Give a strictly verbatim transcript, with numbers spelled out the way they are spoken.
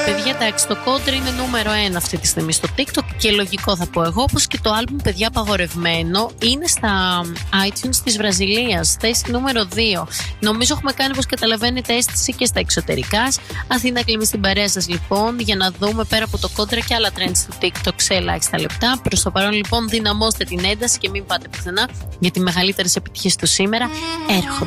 παιδιά, εντάξει, το Κόντρα είναι νούμερο ένα αυτή τη στιγμή στο TikTok και λογικό θα πω εγώ, όπως και το άλμπουμ, παιδιά, απαγορευμένο, είναι στα iTunes της Βραζιλίας, θέση νούμερο δύο. Νομίζω έχουμε κάνει, όπως καταλαβαίνετε, αίσθηση και στα εξωτερικά. Αθήνα Κλείμη στην παρέα σας, λοιπόν, για να δούμε πέρα από το Κόντρα και άλλα trends στο TikTok σε ελάχιστα λεπτά. Προς το παρόν, λοιπόν, δυναμώστε την ένταση και μην πάτε πουθενά, γιατί οι μεγαλύτερες επιτυχίες του σήμερα έρχονται.